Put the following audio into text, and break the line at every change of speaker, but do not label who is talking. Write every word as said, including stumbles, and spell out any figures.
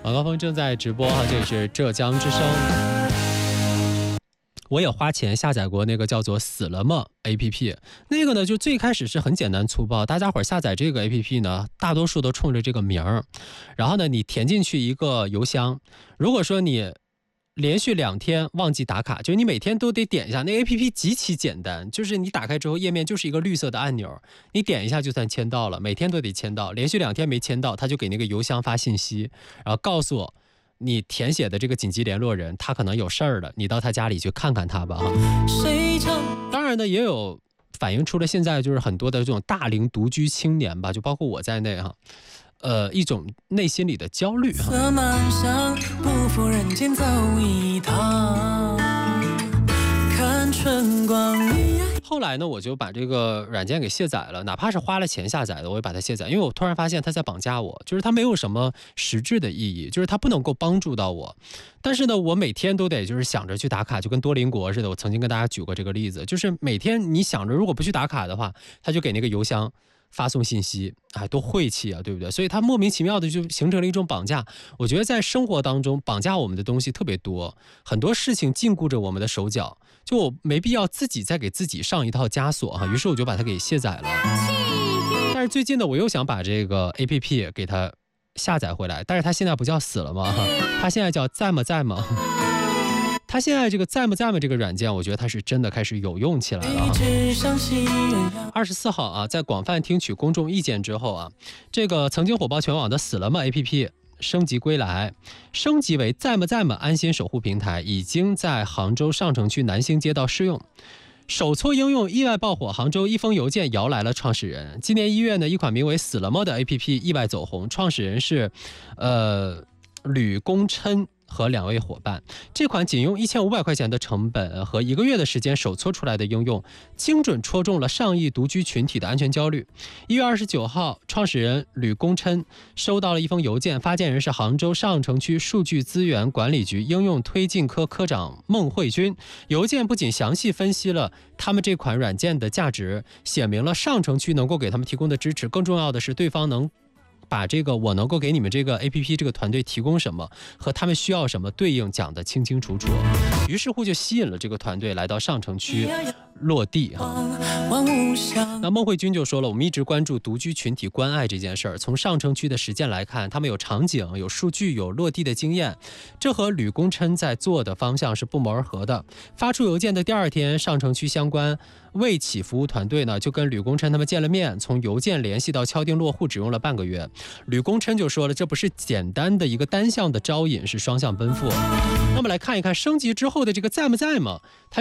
晚高峰正在直播哈，这里是浙江之声。我也花钱下载过那个叫做死了吗 A P P， 那个呢就最开始是很简单粗暴，大家伙下载这个 A P P 呢，大多数都冲着这个名儿，然后呢你填进去一个邮箱，如果说你连续两天忘记打卡，就是你每天都得点一下，那 A P P 极其简单，就是你打开之后页面就是一个绿色的按钮，你点一下就算签到了，每天都得签到，连续两天没签到，他就给那个邮箱发信息，然后告诉我你填写的这个紧急联络人他可能有事儿了，你到他家里去看看他吧。当然呢也有反映出了现在就是很多的这种大龄独居青年吧，就包括我在内哈，呃，一种内心里的焦虑哈。不负人间走一趟，看春光一样。后来呢，我就把这个软件给卸载了，哪怕是花了钱下载的，我也把它卸载，因为我突然发现它在绑架我，就是它没有什么实质的意义，就是它不能够帮助到我。但是呢，我每天都得就是想着去打卡，就跟多邻国似的。我曾经跟大家举过这个例子，就是每天你想着如果不去打卡的话，他就给那个邮箱发送信息，哎，多晦气啊，对不对？所以它莫名其妙的就形成了一种绑架。我觉得在生活当中绑架我们的东西特别多，很多事情禁锢着我们的手脚，就我没必要自己再给自己上一套枷锁哈。于是我就把它给卸载了。但是最近呢，我又想把这个 A P P 给它下载回来，但是它现在不叫死了吗？它现在叫在吗在吗？它现在这个在吗在吗这个软件，我觉得它是真的开始有用起来了。二十四号啊，在广泛听取公众意见之后啊，这个曾经火爆全网的死了吗 A P P 升级归来，升级为在吗在吗安心守护平台，已经在杭州上城区南兴街道试用。首撮应用意外爆火，杭州一封邮件摇来了创始人。今年一月呢，一款名为死了吗的 A P P 意外走红，创始人是呃吕公琛和两位伙伴。这款仅用一千五百块钱的成本和一个月的时间首撮出来的应用，精准戳中了上亿独居群体的安全焦虑。一月二十九号，创始人吕公琛收到了一封邮件，发件人是杭州上城区数据资源管理局应用推进科科长孟慧君。邮件不仅详细分析了他们这款软件的价值，写明了上城区能够给他们提供的支持，更重要的是对方能把这个我能够给你们这个 A P P 这个团队提供什么和他们需要什么对应讲得清清楚楚，于是乎就吸引了这个团队来到上城区落地哈。那孟慧君就说了，我们一直关注独居群体关爱这件事儿，从上城区的实践来看，他们有场景、有数据、有落地的经验，这和吕公琛在做的方向是不谋而合的。发出邮件的第二天，上城区相关卫企服务团队呢就跟吕公琛他们见了面，从邮件联系到敲定落户只用了半个月。吕公琛就说了，这不是简单的一个单向的招引，是双向奔赴。那么来看一看升级之后的这个在吗在吗，它